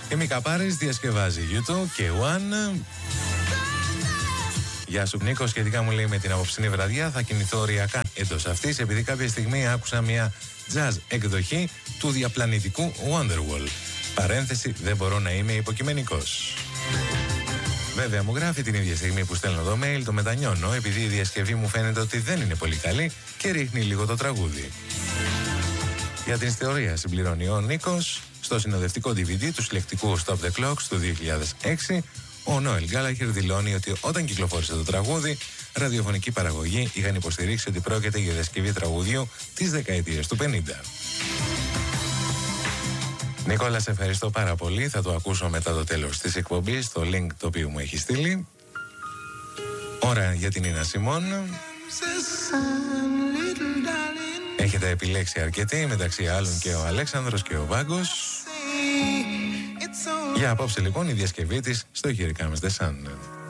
Η Μίκα Πάρης διασκευάζει YouTube και One. Γεια σου Νίκο, σχετικά μου λέει με την απόψινή βραδιά θα κινηθώ οριακά εντός αυτής, επειδή κάποια στιγμή άκουσα μια jazz εκδοχή του διαπλανητικού Wonderwall. Παρένθεση, δεν μπορώ να είμαι υποκειμενικός. Βέβαια μου γράφει την ίδια στιγμή που στέλνω το mail, το μετανιώνω επειδή η διασκευή μου φαίνεται ότι δεν είναι πολύ καλή και ρίχνει λίγο το τραγούδι. Για την ιστορία συμπληρώνει ο Νίκος, στο συνοδευτικό DVD του συλλεκτικού Stop the Clocks του 2006, ο Νόελ Γκάλαχερ δηλώνει ότι όταν κυκλοφόρησε το τραγούδι, ραδιοφωνική παραγωγή είχαν υποστηρίξει ότι πρόκειται για διασκευή τραγουδιού της δεκαετίας του 50. Νικόλα, σε ευχαριστώ πάρα πολύ. Θα το ακούσω μετά το τέλος της εκπομπής, το link το οποίο μου έχει στείλει. Ώρα για την Νίνα Σιμών. Έχετε επιλέξει αρκετοί, μεταξύ άλλων και ο Αλέξανδρος και ο Βάγκος. Για απόψε λοιπόν η διασκευή της στο Here Comes the Sun.